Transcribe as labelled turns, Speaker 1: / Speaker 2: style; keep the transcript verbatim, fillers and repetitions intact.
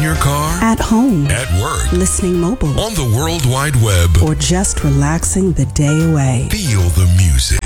Speaker 1: your car,
Speaker 2: at home,
Speaker 1: at work,
Speaker 2: listening mobile,
Speaker 1: on the World Wide Web,
Speaker 2: or just relaxing the day away.
Speaker 1: Feel the music.